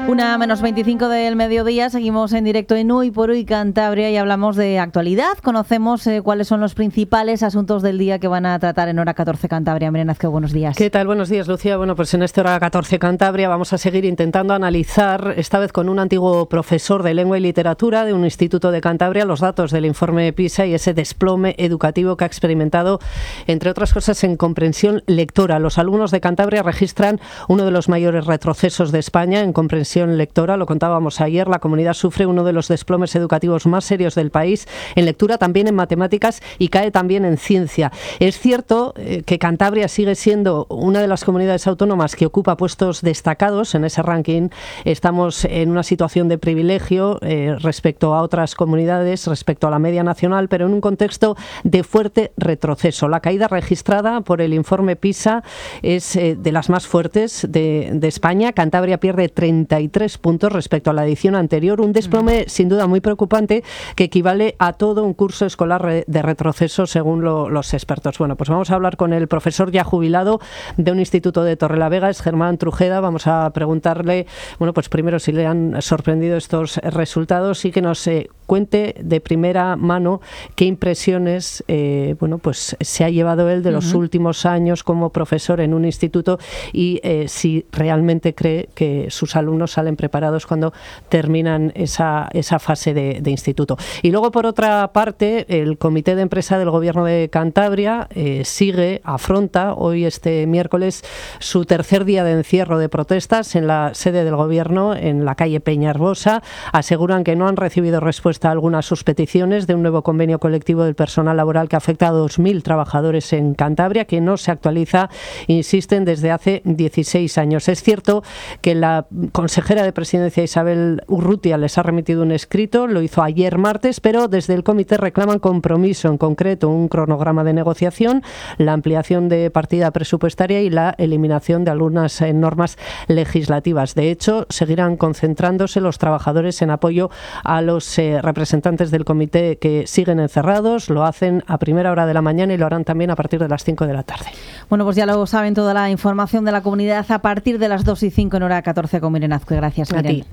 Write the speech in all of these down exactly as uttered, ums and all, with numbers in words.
Una menos veinticinco del mediodía, seguimos en directo en Hoy por Hoy Cantabria y hablamos de actualidad. Conocemos eh, cuáles son los principales asuntos del día que van a tratar en Hora catorce Cantabria. Miren Azcue, buenos días. ¿Qué tal? Buenos días, Lucía. Bueno, pues en este Hora catorce Cantabria vamos a seguir intentando analizar, esta vez con un antiguo profesor de lengua y literatura de un instituto de Cantabria, los datos del informe PISA y ese desplome educativo que ha experimentado, entre otras cosas, en comprensión lectora. Los alumnos de Cantabria registran uno de los mayores retrocesos de España en comprensión lectora, lo contábamos ayer. La comunidad sufre uno de los desplomes educativos más serios del país en lectura, también en matemáticas y cae también en ciencia. Es cierto eh, que Cantabria sigue siendo una de las comunidades autónomas que ocupa puestos destacados en ese ranking. Estamos en una situación de privilegio eh, respecto a otras comunidades, respecto a la media nacional, pero en un contexto de fuerte retroceso. La caída registrada por el informe PISA es eh, de las más fuertes de, de España. Cantabria pierde treinta y tres puntos respecto a la edición anterior, un desplome sin duda muy preocupante que equivale a todo un curso escolar de retroceso según lo, los expertos. Bueno, pues vamos a hablar con el profesor ya jubilado de un instituto de Torrelavega, es Germán Trujeda. Vamos a preguntarle, bueno, pues primero si le han sorprendido estos resultados y que nos eh, cuente de primera mano qué impresiones eh, bueno, pues se ha llevado él de los uh-huh. últimos años como profesor en un instituto y eh, si realmente cree que sus alumnos salen preparados cuando terminan esa, esa fase de, de instituto. Y luego, por otra parte, el Comité de Empresa del Gobierno de Cantabria eh, sigue, afronta hoy, este miércoles, su tercer día de encierro de protestas en la sede del Gobierno, en la calle Peñarbosa. Aseguran que no han recibido respuesta a algunas sus peticiones de un nuevo convenio colectivo del personal laboral que afecta a dos mil trabajadores en Cantabria, que no se actualiza, insisten, desde hace dieciséis años. Es cierto que la consejera de Presidencia, Isabel Urrutia, les ha remitido un escrito, lo hizo ayer martes, pero desde el comité reclaman compromiso, en concreto un cronograma de negociación, la ampliación de partida presupuestaria y la eliminación de algunas eh, normas legislativas. De hecho, seguirán concentrándose los trabajadores en apoyo a los eh, representantes del comité que siguen encerrados. Lo hacen a primera hora de la mañana y lo harán también a partir de las cinco de la tarde. Bueno, pues ya lo saben, toda la información de la comunidad a partir de las dos y cinco en Hora catorce con Miren Azcue. Gracias, Miren. A ti.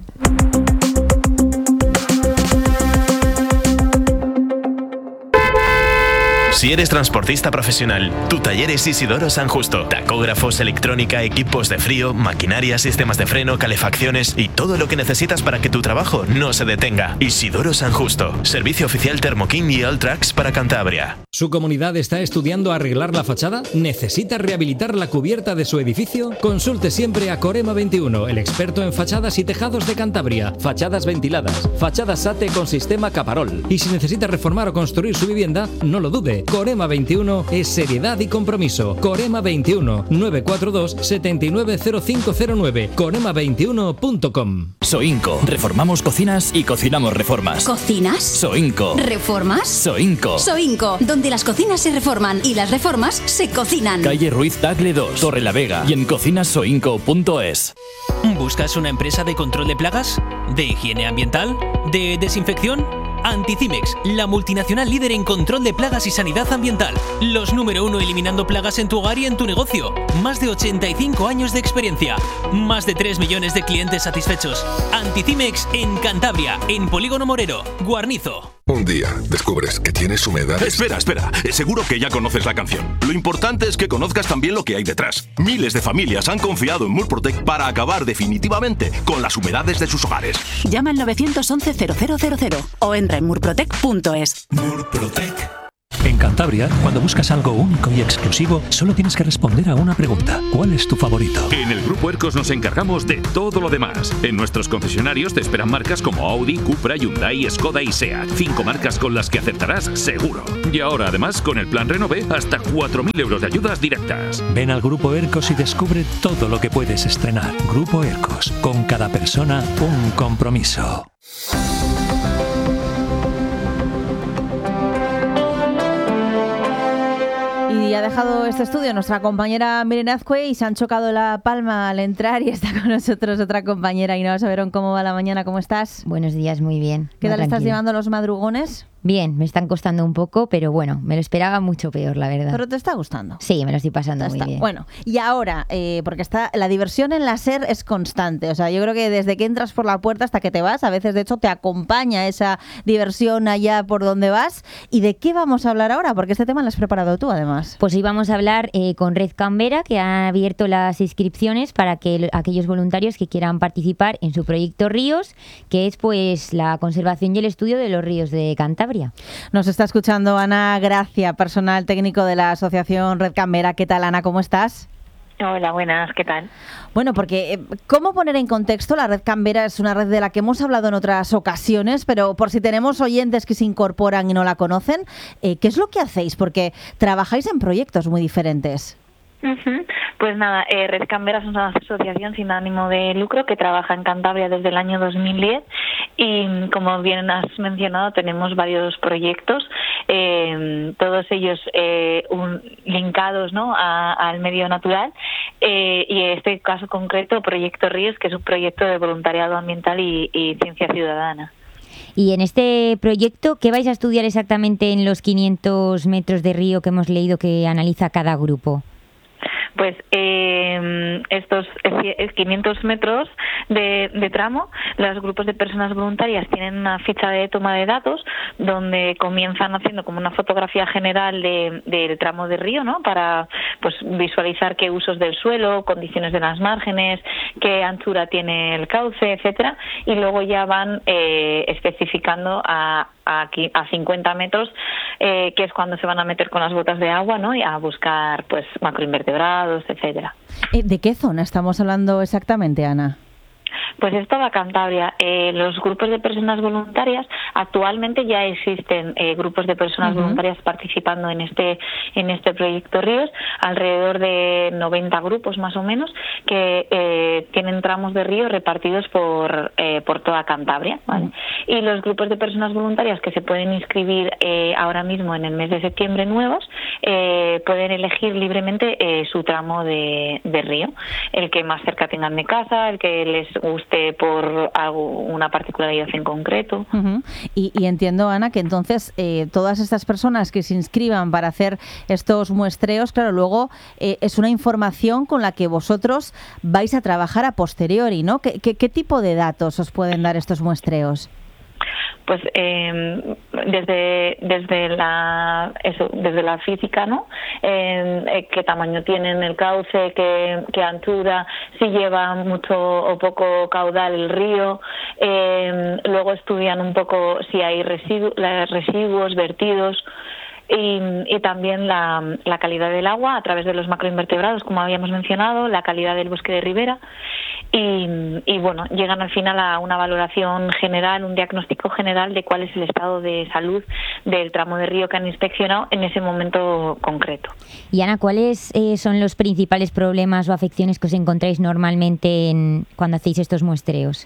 Si eres transportista profesional, tu taller es Isidoro San Justo. Tacógrafos, electrónica, equipos de frío, maquinaria, sistemas de freno, calefacciones y todo lo que necesitas para que tu trabajo no se detenga. Isidoro San Justo. Servicio oficial Thermokin y Alltrax para Cantabria. ¿Su comunidad está estudiando arreglar la fachada? ¿Necesita rehabilitar la cubierta de su edificio? Consulte siempre a Corema veintiuno, el experto en fachadas y tejados de Cantabria. Fachadas ventiladas, fachadas SATE con sistema Caparol. Y si necesita reformar o construir su vivienda, no lo dude. Corema veintiuno es seriedad y compromiso. Corema veintiuno, nueve cuatro dos, siete nueve cero cinco cero nueve. corema veintiuno punto com. Soinco. Reformamos cocinas y cocinamos reformas. ¿Cocinas? Soinco. ¿Reformas? Soinco. Soinco, donde las cocinas se reforman y las reformas se cocinan. Calle Ruiz Tagle dos, Torrelavega y en cocinas soinco punto es. ¿Buscas una empresa de control de plagas? ¿De higiene ambiental? ¿De desinfección? Anticimex, la multinacional líder en control de plagas y sanidad ambiental. Los número uno eliminando plagas en tu hogar y en tu negocio. Más de ochenta y cinco años de experiencia. Más de tres millones de clientes satisfechos. Anticimex en Cantabria, en Polígono Morero, Guarnizo. Un día descubres que tienes humedades. Espera, espera. Seguro que ya conoces la canción. Lo importante es que conozcas también lo que hay detrás. Miles de familias han confiado en Murprotec para acabar definitivamente con las humedades de sus hogares. Llama al nueve once cero cero cero cero o entra en murprotec punto es. Murprotec. En Cantabria, cuando buscas algo único y exclusivo, solo tienes que responder a una pregunta. ¿Cuál es tu favorito? En el Grupo Ercos nos encargamos de todo lo demás. En nuestros concesionarios te esperan marcas como Audi, Cupra, Hyundai, Skoda y SEAT. Cinco marcas con las que acertarás seguro. Y ahora, además, con el Plan Renove, hasta cuatro mil euros de ayudas directas. Ven al Grupo Ercos y descubre todo lo que puedes estrenar. Grupo Ercos. Con cada persona, un compromiso. Y ha dejado este estudio nuestra compañera Miren Azcue y se han chocado la palma al entrar y está con nosotros otra compañera. Ainhoa Soberón, ¿cómo va la mañana? ¿Cómo estás? Buenos días, muy bien. ¿Qué tal tranquila. Estás llevando los madrugones? Bien, me están costando un poco, pero bueno, me lo esperaba mucho peor, la verdad. ¿Pero te está gustando? Sí, me lo estoy pasando muy está. bien. Bueno, y ahora, eh, porque está la diversión en la SER es constante, o sea, yo creo que desde que entras por la puerta hasta que te vas, a veces de hecho te acompaña esa diversión allá por donde vas. ¿Y de qué vamos a hablar ahora? Porque este tema lo has preparado tú, además. Pues hoy vamos a hablar eh, con Red Canberra, que ha abierto las inscripciones para que aquellos voluntarios que quieran participar en su proyecto Ríos, que es pues la conservación y el estudio de los ríos de Cantabria. Nos está escuchando Ana Gracia, personal técnico de la Asociación Red Canberra. ¿Qué tal, Ana? ¿Cómo estás? Hola, buenas, ¿qué tal? Bueno, porque ¿cómo poner en contexto? La Red Canberra es una red de la que hemos hablado en otras ocasiones, pero por si tenemos oyentes que se incorporan y no la conocen, eh, ¿qué es lo que hacéis? Porque trabajáis en proyectos muy diferentes. Uh-huh. Pues nada, eh, Red Canberra es una asociación sin ánimo de lucro que trabaja en Cantabria desde el año dos mil diez y, como bien has mencionado, tenemos varios proyectos, eh, todos ellos eh, un, linkados, ¿no?, a, al medio natural, eh, y en este caso concreto, Proyecto Ríos, que es un proyecto de voluntariado ambiental y, y ciencia ciudadana. Y en este proyecto, ¿qué vais a estudiar exactamente en los quinientos metros de río que hemos leído que analiza cada grupo? Pues eh, estos quinientos metros de, de tramo, los grupos de personas voluntarias tienen una ficha de toma de datos donde comienzan haciendo como una fotografía general de, del tramo de río, ¿no?, para pues visualizar qué usos del suelo, condiciones de las márgenes, qué anchura tiene el cauce, etcétera, y luego ya van eh, especificando a Aquí, a cincuenta metros, eh, que es cuando se van a meter con las botas de agua, ¿no?, y a buscar pues macroinvertebrados, etcétera. ¿De qué zona estamos hablando exactamente, Ana? Pues es toda Cantabria. Eh, los grupos de personas voluntarias, actualmente ya existen eh, grupos de personas uh-huh. voluntarias participando en este en este proyecto Ríos, alrededor de noventa grupos más o menos, que eh, tienen tramos de río repartidos por eh, por toda Cantabria, ¿vale? Uh-huh. Y los grupos de personas voluntarias que se pueden inscribir eh, ahora mismo en el mes de septiembre nuevos, eh, pueden elegir libremente eh, su tramo de, de río, el que más cerca tengan de casa, el que les guste por algo, una particularidad en concreto. Uh-huh. y, y entiendo, Ana, que entonces eh, todas estas personas que se inscriban para hacer estos muestreos, claro, luego eh, es una información con la que vosotros vais a trabajar a posteriori, ¿no? ¿Qué, qué, qué tipo de datos os pueden dar estos muestreos? Pues eh, desde desde la eso desde la física, ¿no? Eh, qué tamaño tienen el cauce, qué, qué anchura, si lleva mucho o poco caudal el río. Eh, luego estudian un poco si hay residu- residuos, vertidos. Y, y también la, la calidad del agua a través de los macroinvertebrados, como habíamos mencionado, la calidad del bosque de ribera y, y bueno, llegan al final a una valoración general, un diagnóstico general de cuál es el estado de salud del tramo de río que han inspeccionado en ese momento concreto. Y Ana, ¿cuáles eh, son los principales problemas o afecciones que os encontráis normalmente en, cuando hacéis estos muestreos?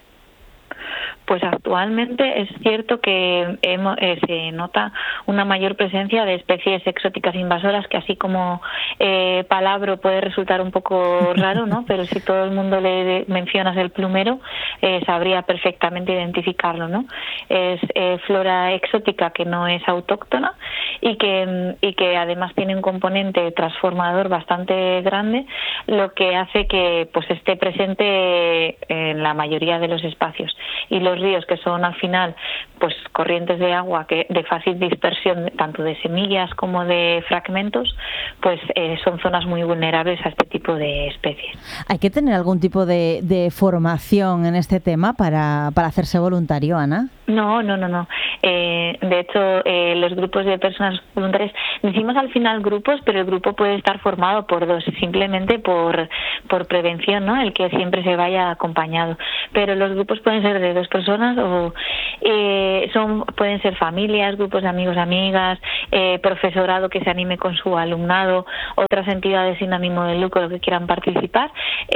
Pues actualmente es cierto que hemos, eh, se nota una mayor presencia de especies exóticas invasoras, que así como eh, palabra puede resultar un poco raro, ¿no? Pero si todo el mundo le mencionas el plumero, eh, sabría perfectamente identificarlo, ¿no? Es eh, flora exótica que no es autóctona y que, y que además tiene un componente transformador bastante grande, lo que hace que pues esté presente en la mayoría de los espacios. Y los ríos, que son al final pues corrientes de agua que de fácil dispersión tanto de semillas como de fragmentos, pues eh, son zonas muy vulnerables a este tipo de especies. ¿Hay que tener algún tipo de, de formación en este tema para, para hacerse voluntario, Ana? No, no, no, no. Eh, de hecho, eh, los grupos de personas voluntarias, decimos al final grupos, pero el grupo puede estar formado por dos, simplemente por, por prevención, ¿no? El que siempre se vaya acompañado. Pero los grupos pueden ser de dos personas o eh, son pueden ser familias, grupos de amigos, amigas, eh, profesorado que se anime con su alumnado, otras entidades sin ánimo de lucro que quieran participar.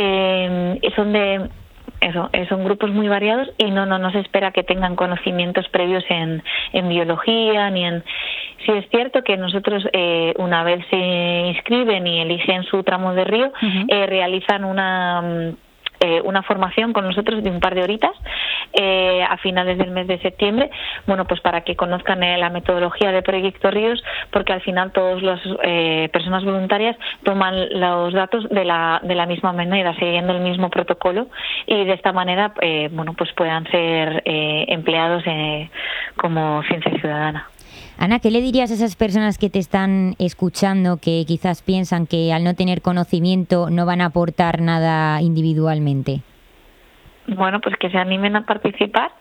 Eh, son de Eso, son grupos muy variados y no, no, no se espera que tengan conocimientos previos en, en biología ni en... Sí es cierto que nosotros eh, una vez se inscriben y eligen su tramo de río, uh-huh. eh, realizan una... Eh, una formación con nosotros de un par de horitas eh, a finales del mes de septiembre, bueno, pues para que conozcan eh, la metodología de Proyecto Ríos, porque al final todas las eh, personas voluntarias toman los datos de la, de la misma manera, siguiendo el mismo protocolo, y de esta manera, eh, bueno, pues puedan ser eh, empleados eh, como ciencia ciudadana. Ana, ¿qué le dirías a esas personas que te están escuchando, que quizás piensan que al no tener conocimiento no van a aportar nada individualmente? Bueno, pues que se animen a participar,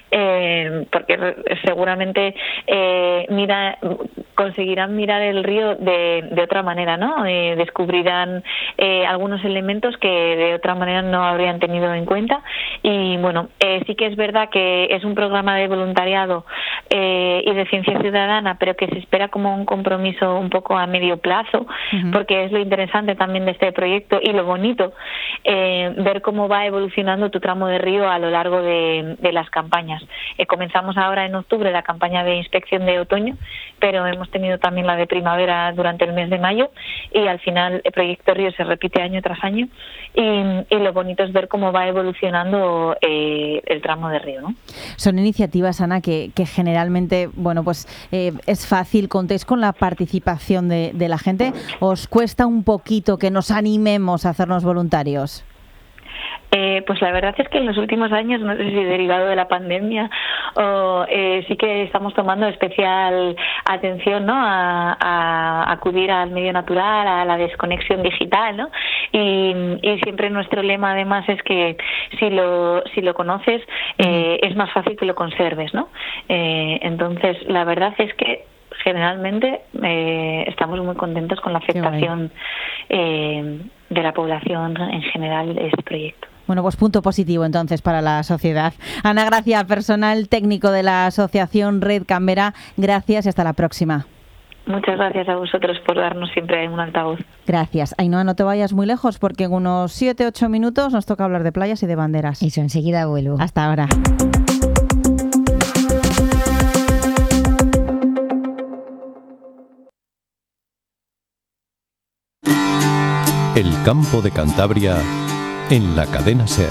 eh, porque seguramente eh, mira, conseguirán mirar el río de, de otra manera, ¿no? Eh, descubrirán eh, algunos elementos que de otra manera no habrían tenido en cuenta. Y bueno, eh, sí que es verdad que es un programa de voluntariado eh, y de ciencia ciudadana, pero que se espera como un compromiso un poco a medio plazo, uh-huh. porque es lo interesante también de este proyecto y lo bonito, eh, ver cómo va evolucionando tu tramo de río a lo largo de, de las campañas. Eh, comenzamos ahora en octubre la campaña de inspección de otoño, pero hemos tenido también la de primavera durante el mes de mayo, y al final el Proyecto Río se repite año tras año, y, y lo bonito es ver cómo va evolucionando eh, el tramo de río, ¿no? Son iniciativas, Ana, que, que generalmente, bueno, pues eh, es fácil. ¿Contéis con la participación de, de la gente? ¿Os cuesta un poquito que nos animemos a hacernos voluntarios? Eh, pues la verdad es que en los últimos años, no sé si derivado de la pandemia, o, eh, sí que estamos tomando especial atención, ¿no? a, a acudir al medio natural, a la desconexión digital, ¿no? Y, y siempre nuestro lema además es que si lo si lo conoces eh, es más fácil que lo conserves, ¿no? Eh, entonces la verdad es que generalmente eh, estamos muy contentos con la aceptación eh, de la población en general de este proyecto. Bueno, pues punto positivo entonces para la sociedad. Ana Gracia, personal técnico de la Asociación Red Canberra, gracias y hasta la próxima. Muchas gracias a vosotros por darnos siempre un altavoz. Gracias. Ainhoa, no te vayas muy lejos porque en unos siete ocho minutos nos toca hablar de playas y de banderas. Eso, enseguida vuelvo. Hasta ahora. El campo de Cantabria en la cadena SER.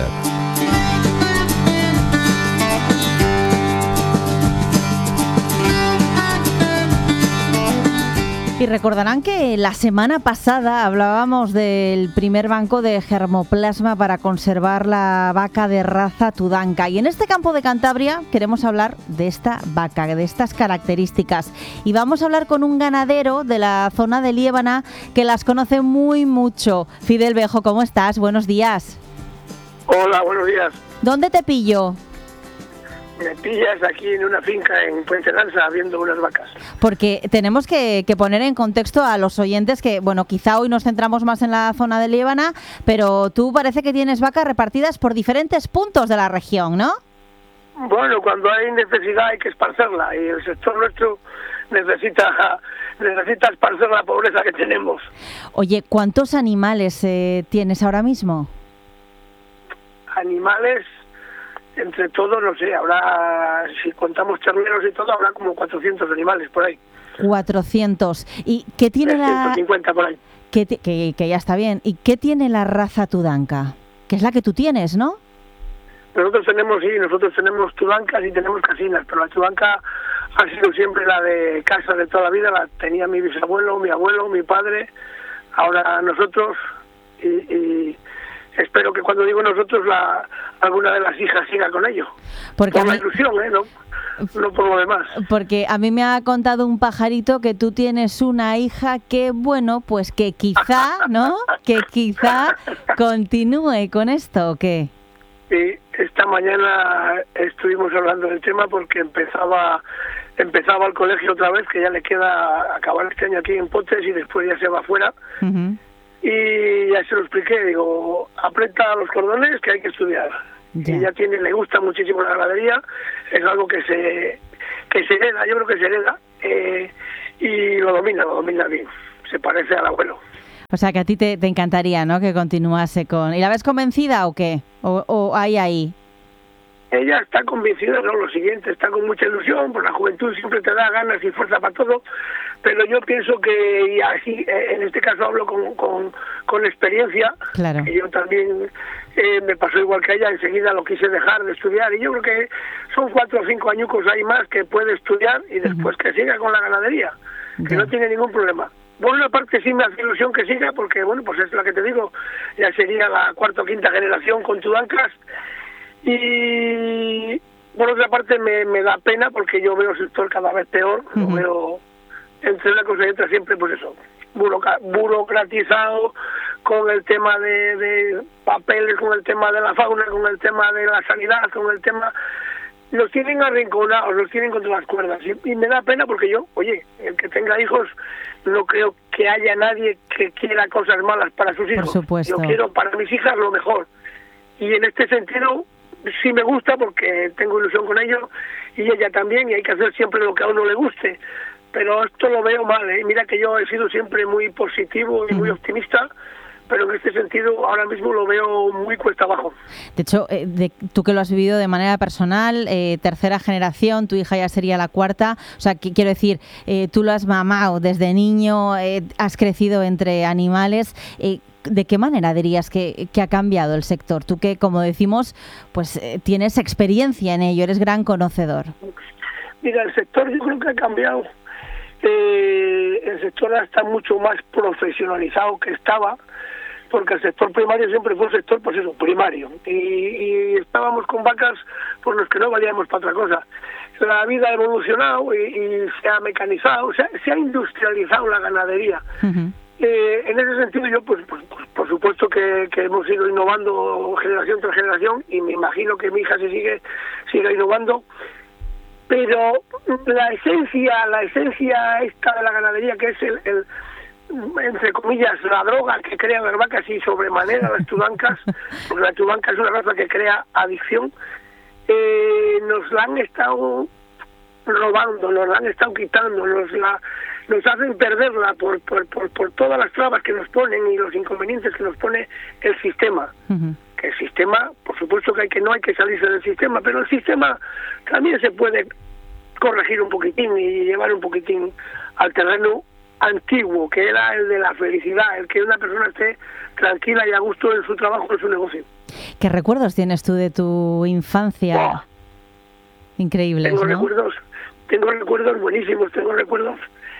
Y recordarán que la semana pasada hablábamos del primer banco de germoplasma para conservar la vaca de raza Tudanca. Y en este campo de Cantabria queremos hablar de esta vaca, de estas características. Y vamos a hablar con un ganadero de la zona de Liébana que las conoce muy mucho. Fidel Bejo, ¿cómo estás? Buenos días. Hola, buenos días. ¿Dónde te pillo? Me pillas aquí en una finca en Puente Lanza viendo unas vacas. Porque tenemos que, que poner en contexto a los oyentes que, bueno, quizá hoy nos centramos más en la zona de Liébana, pero tú parece que tienes vacas repartidas por diferentes puntos de la región, ¿no? Bueno, cuando hay necesidad hay que esparcerla y el sector nuestro necesita, necesita esparcer la pobreza que tenemos. Oye, ¿cuántos animales eh, tienes ahora mismo? Animales... Entre todos, no sé, habrá, si contamos terneros y todo, habrá como cuatrocientos animales por ahí. cuatrocientos. ¿Y qué tiene la...? ciento cincuenta por ahí. ¿Qué te... que, que ya está bien. ¿Y qué tiene la raza Tudanca? Que es la que tú tienes, ¿no? Nosotros tenemos, sí, nosotros tenemos Tudancas y tenemos casinas, pero la Tudanca ha sido siempre la de casa de toda la vida, la tenía mi bisabuelo, mi abuelo, mi padre, ahora nosotros, y... y espero que cuando digo nosotros, la alguna de las hijas siga con ello. Porque por la mí, ilusión, ¿eh? No, no por lo demás. Porque a mí me ha contado un pajarito que tú tienes una hija que, bueno, pues que quizá, ¿no? Que quizá continúe con esto, ¿o qué? Sí, esta mañana estuvimos hablando del tema porque empezaba empezaba el colegio otra vez, que ya le queda acabar este año aquí en Potes y después ya se va afuera. Uh-huh. Y ya se lo expliqué, digo, aprieta los cordones que hay que estudiar. Ya. Y ya tiene, le gusta muchísimo la ganadería, es algo que se que se hereda, yo creo que se hereda, eh, y lo domina, lo domina bien, se parece al abuelo. O sea que a ti te, te encantaría, ¿no?, que continuase con... ¿Y la ves convencida o qué? ¿O, o hay ahí? ella está convencida de lo siguiente, está con mucha ilusión, por la juventud siempre te da ganas y fuerza para todo, pero yo pienso que, y así en este caso hablo con, con, con experiencia, claro. que yo también eh, me pasó igual que ella, enseguida lo quise dejar de estudiar, y yo creo que son cuatro o cinco añucos hay más que puede estudiar y después uh-huh. que siga con la ganadería, que yeah. no tiene ningún problema. Por una parte sí me hace ilusión que siga, porque bueno, pues es la que te digo, ya sería la cuarta o quinta generación con Tudancas. Y por otra parte me, me da pena porque yo veo el sector cada vez peor, uh-huh. lo veo entre una cosa y otra siempre pues eso, buroca, burocratizado con el tema de, de papeles, con el tema de la fauna, con el tema de la sanidad, con el tema... Los tienen arrinconados, los tienen contra las cuerdas y, y me da pena porque yo, oye, el que tenga hijos, no creo que haya nadie que quiera cosas malas para sus hijos. Por supuesto. Yo quiero para mis hijas lo mejor. Y en este sentido... sí me gusta porque tengo ilusión con ello y ella también, y hay que hacer siempre lo que a uno le guste, pero esto lo veo mal, ¿eh? Mira que yo he sido siempre muy positivo y muy optimista, pero en este sentido ahora mismo lo veo muy cuesta abajo. De hecho, eh, de, tú que lo has vivido de manera personal, eh, tercera generación, tu hija ya sería la cuarta, o sea, que, quiero decir, eh, tú lo has mamado desde niño, eh, has crecido entre animales, eh, ¿de qué manera dirías que, que ha cambiado el sector? Tú que, como decimos, pues eh, tienes experiencia en ello, eres gran conocedor. Mira, el sector yo creo que ha cambiado. Eh, el sector está mucho más profesionalizado que estaba, porque el sector primario siempre fue un sector, pues eso, primario. Y, y estábamos con vacas por los que no valíamos para otra cosa. La vida ha evolucionado y, y se ha mecanizado, se ha, se ha industrializado la ganadería. Uh-huh. Eh, en ese sentido yo pues, pues, pues por supuesto que, que hemos ido innovando generación tras generación y me imagino que mi hija se sigue sigue innovando, pero la esencia la esencia esta de la ganadería, que es el, el entre comillas la droga que crean las vacas y sobremanera las tudancas, porque la tudanca es una raza que crea adicción, eh, nos la han estado robando, nos la han estado quitando, nos la nos hacen perderla por, por, por, por todas las trabas que nos ponen y los inconvenientes que nos pone el sistema. Uh-huh. Que el sistema, por supuesto que hay que no hay que salirse del sistema, pero el sistema también se puede corregir un poquitín y llevar un poquitín al terreno antiguo, que era el de la felicidad, el que una persona esté tranquila y a gusto en su trabajo, en su negocio. ¿Qué recuerdos tienes tú de tu infancia? Wow. Increíbles, tengo ¿no? recuerdos, tengo recuerdos buenísimos, tengo recuerdos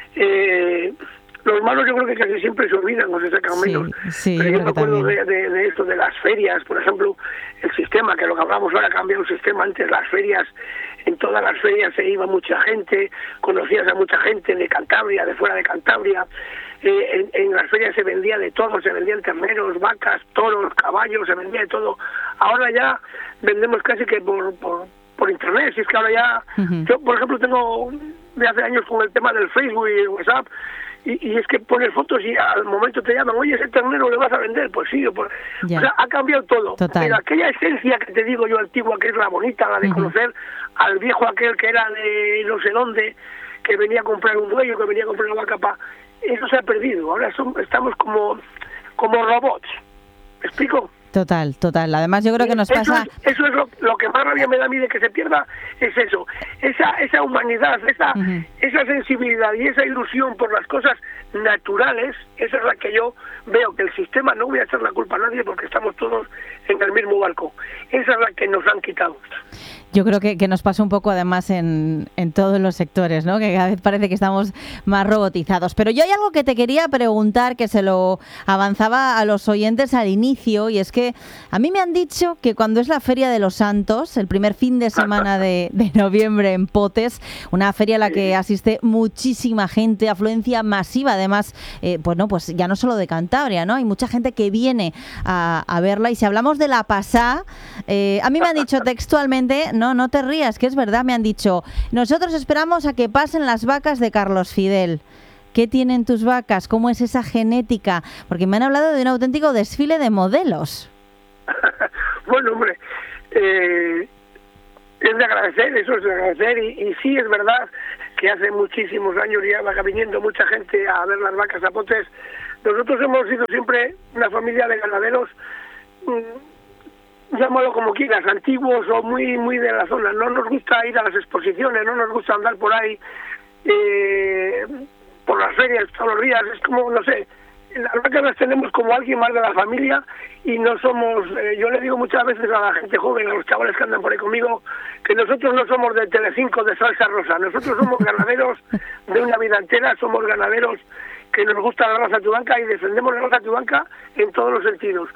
Eh, los malos yo creo que casi siempre se olvidan o se sacan menos, sí, sí, pero yo me acuerdo de, también. de, de esto de las ferias, por ejemplo, el sistema, que lo que hablamos ahora ha cambiado el sistema. Antes las ferias, en todas las ferias se iba mucha gente, conocías a mucha gente de Cantabria, de fuera de Cantabria, eh, en, en las ferias se vendía de todo, se vendían terneros, vacas, toros, caballos, se vendía de todo. Ahora ya vendemos casi que por, por, por internet, si es que ahora ya, uh-huh. yo por ejemplo tengo de hace años con el tema del Facebook y el WhatsApp, y, y es que pones fotos y al momento te llaman, oye, ese ternero le vas a vender, pues sí, pues, o sea, ha cambiado todo. Total. Pero aquella esencia que te digo yo antigua, que es la bonita, la de uh-huh. conocer al viejo aquel que era de no sé dónde, que venía a comprar un dueño, que venía a comprar una vaca, pa, eso se ha perdido. Ahora son, estamos como, como robots. ¿Me explico? Total, total. Además yo creo que nos eso pasa... Es, eso es lo, lo que más rabia me da a mí de que se pierda, es eso. Esa esa humanidad, esa uh-huh. esa sensibilidad y esa ilusión por las cosas naturales, esa es la que yo veo que el sistema, no voy a echar la culpa a nadie porque estamos todos en el mismo barco. Esa es la que nos han quitado. Yo creo que, que nos pasa un poco además en, en todos los sectores, ¿no? Que cada vez parece que estamos más robotizados. Pero yo hay algo que te quería preguntar, que se lo avanzaba a los oyentes al inicio, y es que a mí me han dicho que cuando es la Feria de los Santos, el primer fin de semana de, de noviembre en Potes, una feria a la que asiste muchísima gente, afluencia masiva, además, eh, pues no, pues ya no solo de Cantabria, ¿no? Hay mucha gente que viene a, a verla, y si hablamos de la pasá, eh, a mí me han dicho textualmente, no, no te rías, que es verdad, me han dicho, nosotros esperamos a que pasen las vacas de Carlos Fidel. ¿Qué tienen tus vacas? ¿Cómo es esa genética? Porque me han hablado de un auténtico desfile de modelos. Bueno, hombre, eh, es de agradecer, eso es de agradecer, y, y sí es verdad que hace muchísimos años ya va viniendo mucha gente a ver las vacas a Potes. Nosotros hemos sido siempre una familia de ganaderos mmm, llámalo como quieras, antiguos o muy muy de la zona. No nos gusta ir a las exposiciones, no nos gusta andar por ahí, eh, por las ferias todos los días. Es como, no sé, las vacas las tenemos como alguien más de la familia y no somos, eh, yo le digo muchas veces a la gente joven, a los chavales que andan por ahí conmigo, que nosotros no somos de Telecinco, de salsa rosa, nosotros somos ganaderos de una vida entera, somos ganaderos que nos gusta la raza tubanca y defendemos la raza tubanca en todos los sentidos.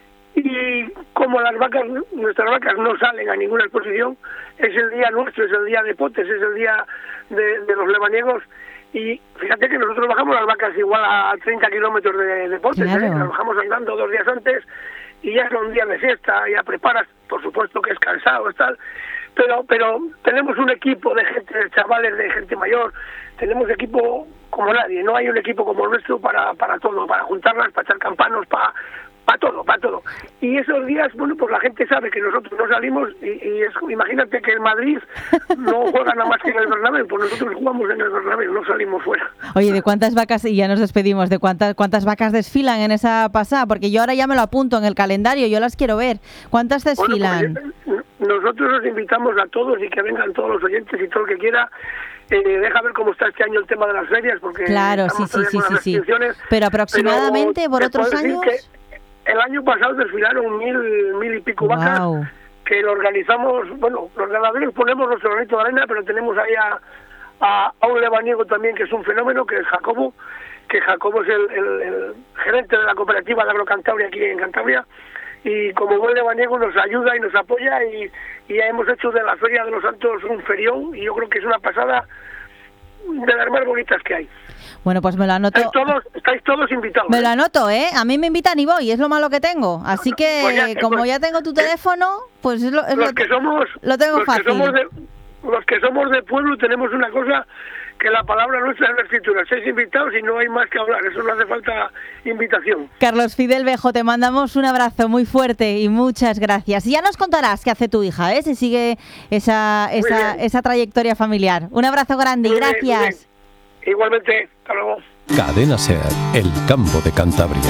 Y como las vacas, nuestras vacas no salen a ninguna exposición, es el día nuestro, es el día de Potes, es el día de, de los lebaniegos. Y fíjate que nosotros bajamos las vacas igual a treinta kilómetros de, de Potes, claro. ¿eh? Las bajamos andando dos días antes y ya son días de fiesta, ya preparas, por supuesto que es cansado, es tal, pero pero tenemos un equipo de gente, de chavales, de gente mayor, tenemos equipo como nadie, no hay un equipo como el nuestro para, para todo, para juntarlas, para echar campanos, para... para todo, para todo. Y esos días, bueno, pues la gente sabe que nosotros no salimos y, y es, imagínate que el Madrid no juega nada más que en el Bernabéu, pues nosotros jugamos en el Bernabéu, no salimos fuera. Oye, ¿de cuántas vacas, y ya nos despedimos, de cuántas cuántas vacas desfilan en esa pasada? Porque yo ahora ya me lo apunto en el calendario, yo las quiero ver. ¿Cuántas desfilan? Bueno, pues, nosotros los invitamos a todos y que vengan todos los oyentes y todo el que quiera. Eh, deja ver cómo está este año el tema de las ferias, porque claro, sí, sí, sí, sí, sí. Pero aproximadamente pero por otros años... El año pasado desfilaron mil, mil y pico vacas, wow. Que lo organizamos, bueno, los ganaderos ponemos nuestro granito de arena, pero tenemos ahí a, a, a un lebaniego también que es un fenómeno, que es Jacobo, que Jacobo es el, el, el gerente de la cooperativa de Agrocantabria aquí en Cantabria, y como buen lebaniego nos ayuda y nos apoya, y, y ya hemos hecho de la Feria de los Santos un ferión, y yo creo que es una pasada de las más bonitas que hay. Bueno, pues me lo anoto. Estáis todos, estáis todos invitados. Me lo anoto, ¿eh? A mí me invitan y voy, es lo malo que tengo. Así que, pues ya, como pues, ya tengo tu teléfono, pues es lo, es los lo que somos, lo tengo los fácil. Que somos de, los que somos de pueblo tenemos una cosa, que la palabra nuestra es la escritura. Seis invitados y no hay más que hablar. Eso no hace falta invitación. Carlos Fidel Bejo, te mandamos un abrazo muy fuerte y muchas gracias. Y ya nos contarás qué hace tu hija, ¿eh? Si sigue esa esa, esa trayectoria familiar. Un abrazo grande y gracias. Bien, bien. Igualmente, hasta luego. Cadena SER, el campo de Cantabria.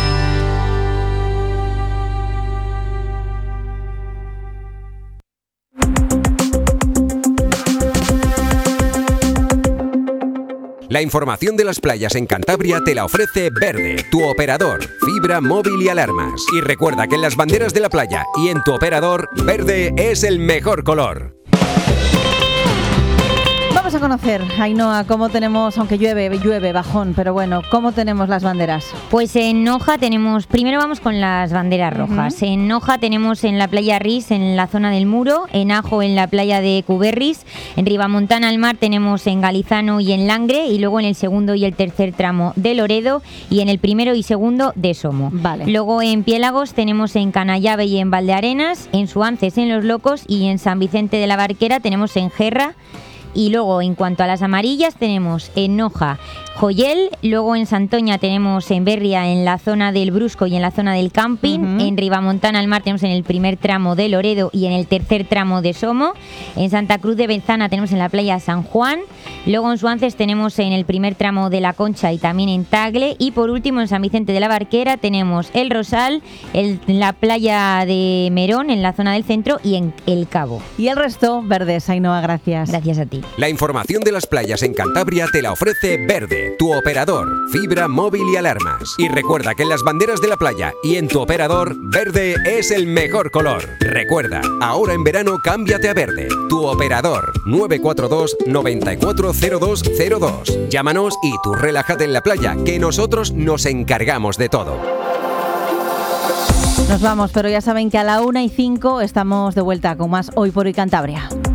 La información de las playas en Cantabria te la ofrece Verde, tu operador, fibra, móvil y alarmas. Y recuerda que en las banderas de la playa y en tu operador, verde es el mejor color. Vamos a conocer, Ainhoa, cómo tenemos, aunque llueve, llueve, bajón, pero bueno, ¿cómo tenemos las banderas? Pues en Noja tenemos, primero vamos con las banderas rojas. Uh-huh. En Noja tenemos en la playa Ris, en la zona del Muro, en Ajo, en la playa de Cuberris, en Ribamontana al mar tenemos en Galizano y en Langre, y luego en el segundo y el tercer tramo de Loredo, y en el primero y segundo de Somo. Vale. Luego en Piélagos tenemos en Canallave y en Valdearenas, en Suances, en Los Locos, y en San Vicente de la Barquera tenemos en Gerra. Y luego, en cuanto a las amarillas, tenemos en Noja, Joyel, luego en Santoña tenemos en Berria, en la zona del Brusco y en la zona del Camping, uh-huh. En Ribamontana al mar tenemos en el primer tramo de Loredo y en el tercer tramo de Somo, en Santa Cruz de Benzana tenemos en la playa San Juan, luego en Suances tenemos en el primer tramo de La Concha y también en Tagle, y por último en San Vicente de la Barquera tenemos el Rosal, el, la playa de Merón, en la zona del centro, y en El Cabo. Y el resto, verdes, Ainhoa, gracias. Gracias a ti. La información de las playas en Cantabria te la ofrece Verde, tu operador, fibra, móvil y alarmas. Y recuerda que en las banderas de la playa y en tu operador, verde es el mejor color. Recuerda, ahora en verano cámbiate a Verde, tu operador, nueve cuatro dos, nueve cuatro cero dos cero dos. Llámanos y tú relájate en la playa, que nosotros nos encargamos de todo. Nos vamos, pero ya saben que a la una y cinco estamos de vuelta con más Hoy por Hoy Cantabria.